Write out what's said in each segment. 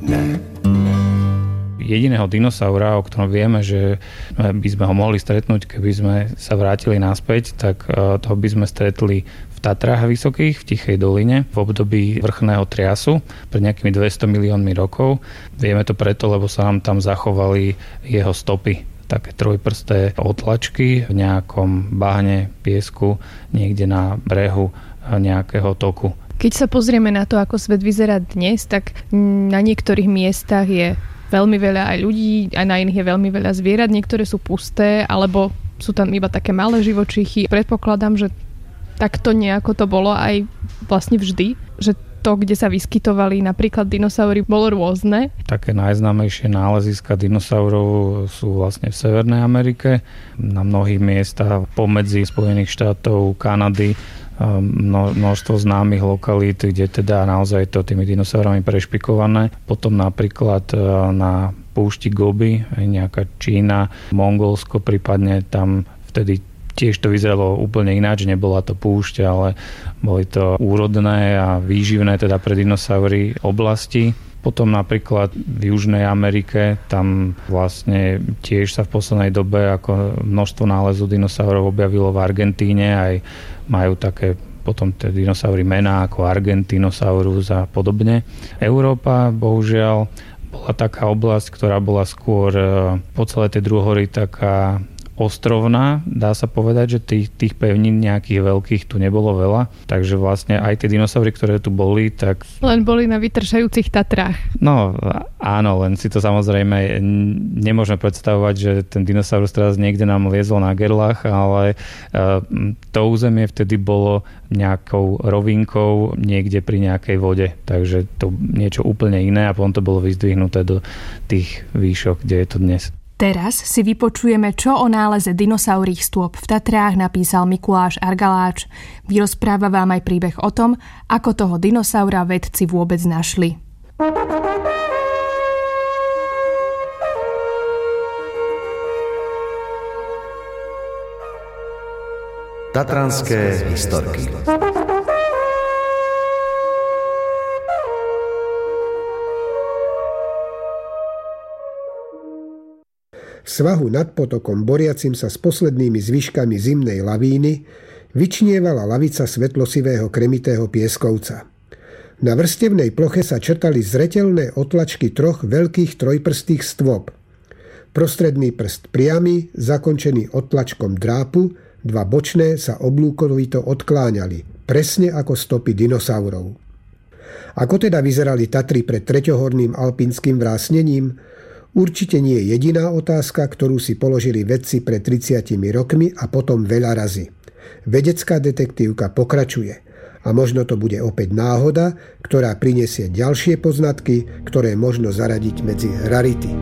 Jediného dinosaura, o ktorom vieme, že by sme ho mohli stretnúť, keby sme sa vrátili naspäť, tak toho by sme stretli v Tatrách vysokých, v Tichej doline, v období vrchného triasu, pred nejakými 200 miliónmi rokov. Vieme to preto, lebo sa nám tam zachovali jeho stopy, také trojprsté otlačky v nejakom bahne, piesku, niekde na brehu nejakého toku. Keď sa pozrieme na to, ako svet vyzerá dnes, tak na niektorých miestach je veľmi veľa aj ľudí, aj na iných je veľmi veľa zvierat, niektoré sú pusté, alebo sú tam iba také malé živočíchy. Predpokladám, že takto nejako to bolo aj vlastne vždy, že to, kde sa vyskytovali napríklad dinosaury, bolo rôzne. Také najznámejšie náleziska dinosaurov sú vlastne v Severnej Amerike, na mnohých miestach pomedzi Spojených štátov, Kanady, množstvo známych lokalít, kde teda naozaj to tými dinosaurami prešpikované. Potom napríklad na púšti Gobi, nejaká Čína, Mongolsko, prípadne tam vtedy tiež to vyzeralo úplne ináč, nebola to púšť, ale boli to úrodné a výživné teda pre dinosaury oblasti. Potom napríklad v Južnej Amerike, tam vlastne tiež sa v poslednej dobe ako množstvo nálezov dinosaurov objavilo v Argentíne, aj majú také potom tie dinosaury mená ako Argentinosaurus a podobne. Európa, bohužiaľ, bola taká oblasť, ktorá bola skôr po celej tej druhory taká ostrovná, dá sa povedať, že tých pevnín nejakých veľkých tu nebolo veľa, takže vlastne aj tie dinosaury, ktoré tu boli, tak... Len boli na vytršajúcich Tatrách. No áno, len si to samozrejme nemôžeme predstavovať, že ten dinosaurus teraz niekde nám liezol na gerlách, ale to územie vtedy bolo nejakou rovinkou niekde pri nejakej vode, takže to niečo úplne iné a potom to bolo vyzdvihnuté do tých výšok, kde je to dnes. Teraz si vypočujeme, čo o náleze dinosaurích stôp v Tatrách napísal Mikuláš Argaláč. Vyrozpráva vám aj príbeh o tom, ako toho dinosaura vedci vôbec našli. Tatranské historky. V svahu nad potokom, boriacim sa s poslednými zvyškami zimnej lavíny, vyčnievala lavica svetlosivého kremitého pieskovca. Na vrstevnej ploche sa črtali zreteľné otlačky troch veľkých trojprstých stôp. Prostredný prst priamy, zakončený otlačkom drápu, dva bočné sa oblúkovito odkláňali, presne ako stopy dinosaurov. Ako teda vyzerali Tatry pred treťohorným alpínskym vrásnením? Určite nie je jediná otázka, ktorú si položili vedci pred 30 rokmi a potom veľa razy. Vedecká detektívka pokračuje a možno to bude opäť náhoda, ktorá prinesie ďalšie poznatky, ktoré možno zaradiť medzi rarity.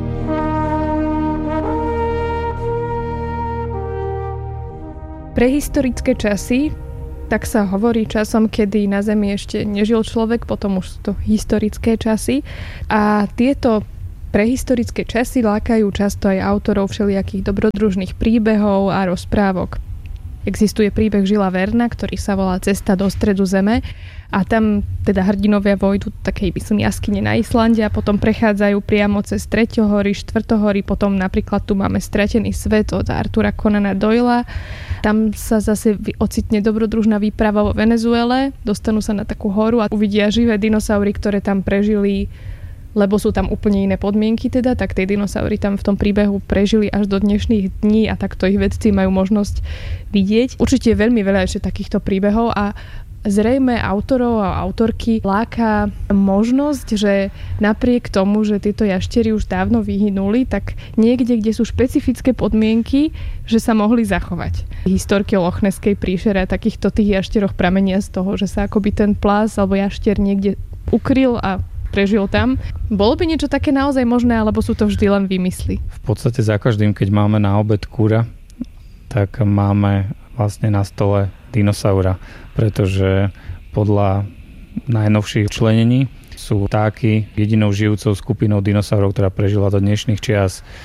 Prehistorické časy, tak sa hovorí časom, kedy na Zemi ešte nežil človek, potom už sú to historické časy a tieto prehistorické časy lákajú často aj autorov všelijakých dobrodružných príbehov a rozprávok. Existuje príbeh Žila Verna, ktorý sa volá Cesta do stredu zeme a tam teda hrdinovia vojdu takej myslím jaskyne na Islande a potom prechádzajú priamo cez Treťohory, Štvrtohory, potom napríklad tu máme Stratený svet od Artura Conana Doyla. Tam sa zase ocitne dobrodružná výprava vo Venezuele, dostanú sa na takú horu a uvidia živé dinosaury, ktoré tam prežili, lebo sú tam úplne iné podmienky teda, tak tie dinosaury tam v tom príbehu prežili až do dnešných dní a takto ich vedci majú možnosť vidieť. Určite je veľmi veľa ešte takýchto príbehov a zrejme autorov a autorky láka možnosť, že napriek tomu, že tieto jaštery už dávno vyhynuli, tak niekde, kde sú špecifické podmienky, že sa mohli zachovať. Historky o Lochneskej príšere a takýchto tých jašteroch pramenia z toho, že sa akoby ten plás alebo jaštier niekde ukryl a prežil tam. Bolo by niečo také naozaj možné, alebo sú to vždy len výmysly? V podstate za každým, keď máme na obed kúra, tak máme vlastne na stole dinosaura, pretože podľa najnovších členení sú vtáky jedinou žijúcou skupinou dinosaurov, ktorá prežila do dnešných čias.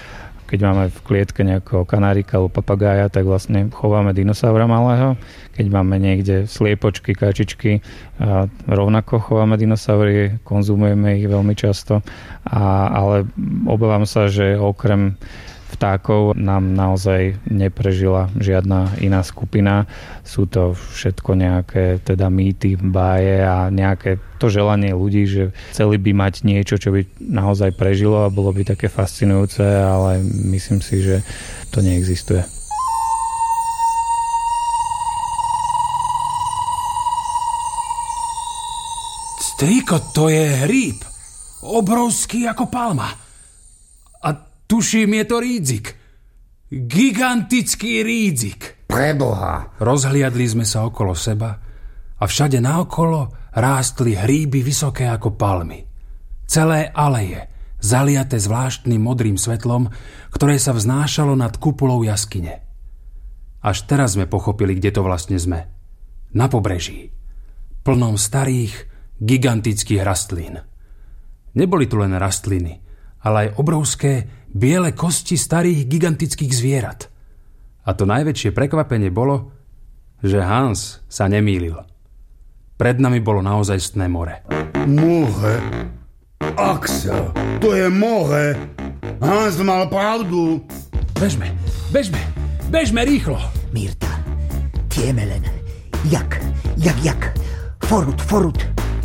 keď máme v klietke nejakého kanárika alebo papagája, tak vlastne chováme dinosaura malého. Keď máme niekde sliepočky, kačičky, rovnako chováme dinosaury, konzumujeme ich veľmi často. Ale obávam sa, že okrem vtákov nám naozaj neprežila žiadna iná skupina. Sú to všetko nejaké teda mýty, báje a nejaké to želanie ľudí, že chceli by mať niečo, čo by naozaj prežilo a bolo by také fascinujúce, ale myslím si, že to neexistuje. Strýko, to je hríb. Obrovský ako palma. A tuším, je to rídzik. Gigantický rídzik. Preboha. Rozhliadli sme sa okolo seba a všade naokolo rástli hríby vysoké ako palmy. Celé aleje, zaliate zvláštnym modrým svetlom, ktoré sa vznášalo nad kupolou jaskyne. Až teraz sme pochopili, kde to vlastne sme. Na pobreží. Plnom starých, gigantických rastlín. Neboli tu len rastliny, ale aj obrovské biele kosti starých gigantických zvierat. A to najväčšie prekvapenie bolo, že Hans sa nemýlil. Pred nami bolo naozajstné more. More? Axel, to je more. Hans mal pravdu. Bežme rýchlo. Mirta, tieme len. Jak? Forut.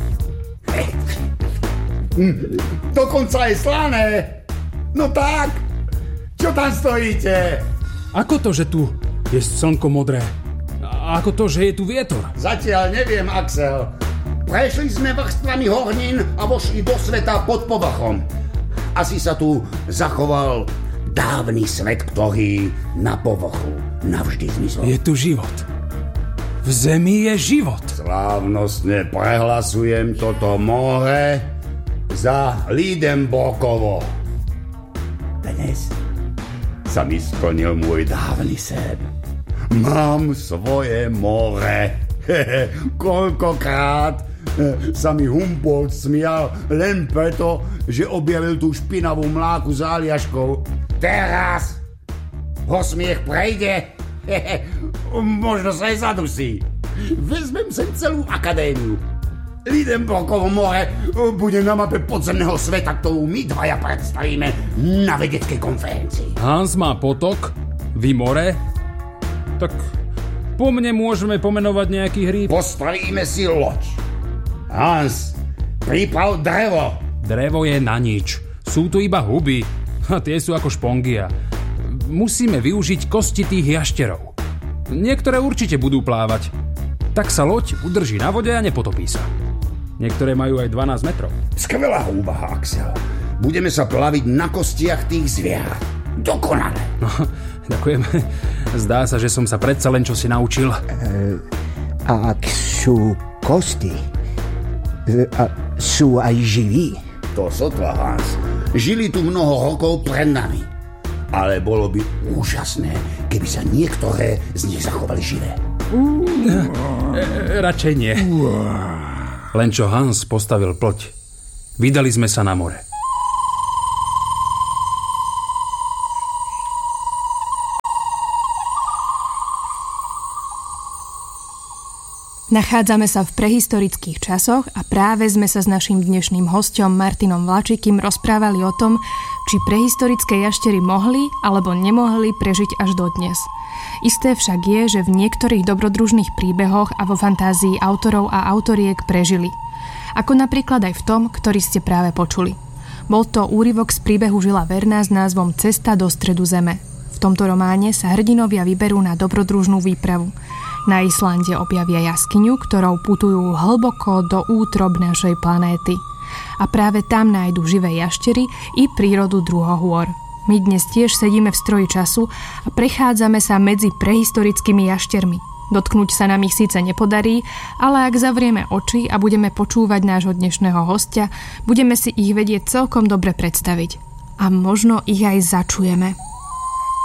Dokonca je slané. No tak, čo tam stojíte? Ako to, že tu je slnko modré? A ako to, že je tu vietor? Zatiaľ neviem, Axel. Prešli sme vrstvami hornín a vošli do sveta pod povrchom. Asi sa tu zachoval dávny svet, ktorý na povrchu navždy zmizol. Je tu život. V zemi je život. Slávnostne prehlasujem toto more za Lidenborkovo. Dnes sa mi splnil môj dávny sen. Mám svoje more. Koľkokrát sa mi Humboldt smial len preto, že objavil tú špinavú mláku s Aliaškou. Teraz ho smiech prejde. Možno sa aj zadusí. Vezmem sem celú akadémiu. Lidenborkovo more bude na mape podzemného sveta, ktorú my dvaja predstavíme na vedeckej konferencii. Hans má potok, vy more. Tak po mne môžeme pomenovať nejaký hríb. Postavíme si loď. Hans, priprav drevo. Drevo je na nič. Sú tu iba huby. A tie sú ako špongia. Musíme využiť kosti tých jašterov. Niektoré určite budú plávať. Tak sa loď udrží na vode a nepotopí sa. Niektoré majú aj 12 metrov. Skvelá úvaha, Axel. Budeme sa plaviť na kostiach tých zvierat. Dokonale. No, ďakujem. Zdá sa, že som sa predsa len čosi naučil. Ak sú kosti, sú aj živí? To sotva, Hans. Žili tu mnoho rokov pred nami. Ale bolo by úžasné, keby sa niektoré z nich zachovali živé. Radšej nie. Len čo Hans postavil ploť, vydali sme sa na more. Nachádzame sa v prehistorických časoch a práve sme sa s naším dnešným hosťom Martinom Vlačikým rozprávali o tom, či prehistorické jaštery mohli alebo nemohli prežiť až dodnes. Isté však je, že v niektorých dobrodružných príbehoch a vo fantázii autorov a autoriek prežili. Ako napríklad aj v tom, ktorý ste práve počuli. Bol to úryvok z príbehu Žila Verna s názvom Cesta do stredu zeme. V tomto románe sa hrdinovia vyberú na dobrodružnú výpravu. Na Islande objavia jaskyňu, ktorou putujú hlboko do útrob našej planéty. A práve tam nájdu živé jaštery i prírodu druhohôr. My dnes tiež sedíme v stroji času a prechádzame sa medzi prehistorickými jaštermi. Dotknúť sa nám ich síce nepodarí, ale ak zavrieme oči a budeme počúvať nášho dnešného hostia, budeme si ich vedieť celkom dobre predstaviť. A možno ich aj začujeme.